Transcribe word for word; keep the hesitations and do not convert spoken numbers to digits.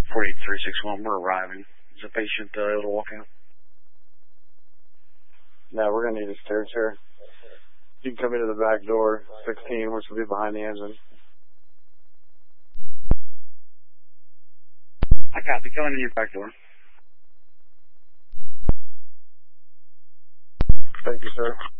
four eight three six one, we're arriving. Is the patient uh, able to walk out? No, we're going to need a stair chair. You can come into the back door, sixteen, which will be behind the engine. I copy. Come in your back door. Thank you, sir.